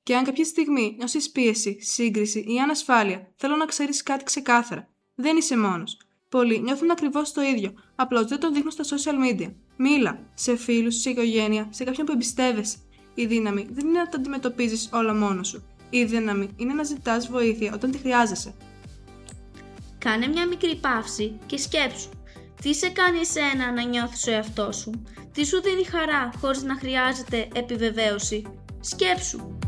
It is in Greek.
Και αν κάποια στιγμή νιώσεις πίεση, σύγκριση ή ανασφάλεια, θέλω να ξέρεις κάτι ξεκάθαρα. Δεν είσαι μόνος. Πολλοί νιώθουν ακριβώς το ίδιο, απλώς δεν το δείχνουν στα social media. Μίλα σε φίλους, σε οικογένεια, σε κάποιον που εμπιστεύεσαι. Η δύναμη δεν είναι να τα αντιμετωπίζεις όλα μόνος σου. Η δύναμη είναι να ζητάς βοήθεια όταν τη χρειάζεσαι. Κάνε μια μικρή παύση και σκέψου. Τι σε κάνει εσένα να νιώθεις ο εαυτός σου? Τι σου δίνει χαρά χωρίς να χρειάζεται επιβεβαίωση? Σκέψου.